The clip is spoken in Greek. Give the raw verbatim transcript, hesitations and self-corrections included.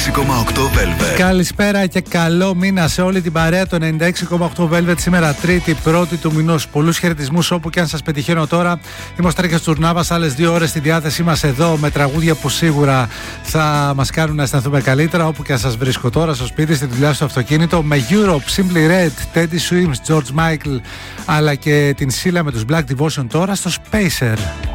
έξι κόμμα οκτώ Velvet. Καλησπέρα και καλό μήνα σε όλη την παρέα του ενενήντα έξι κόμμα οκτώ Velvet. Σήμερα Τρίτη, πρώτη του μηνός. Πολλούς χαιρετισμούς όπου και αν σας πετυχαίνω τώρα. Είμαι ο Στράκιας Τουρνάβας. Άλλες δύο ώρες στη διάθεσή μας εδώ με τραγούδια που σίγουρα θα μας κάνουν να αισθανθούμε καλύτερα. Όπου και αν σας βρίσκω τώρα, στο σπίτι, στη δουλειά, στο αυτοκίνητο. Με Europe, Simply Red, Teddy Swims, George Michael, αλλά και την Σίλα με τους Black Devotion τώρα στο Spacer.